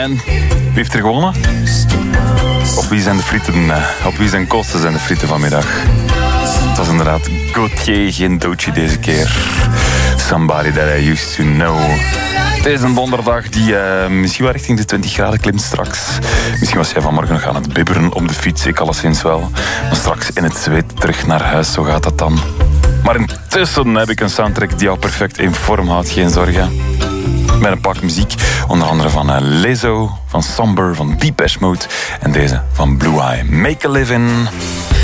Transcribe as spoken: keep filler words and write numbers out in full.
En wie heeft er gewonnen? Op wie zijn de frieten? Uh, op wie zijn kosten zijn de frieten vanmiddag? Het was inderdaad Gauthier, geen Doechii deze keer. Somebody that I used to know. Het is een donderdag die uh, misschien wel richting de twintig graden klimt straks. Misschien was jij vanmorgen nog aan het bibberen op de fiets, ik alleszins wel. Maar straks in het zweet terug naar huis, zo gaat dat dan. Maar intussen heb ik een soundtrack die jou perfect in vorm houdt, geen zorgen. Met een pak muziek, onder andere van uh, Lizzo, van Somber, van Depeche Mode en deze van Blue Eye. Make a Livin'.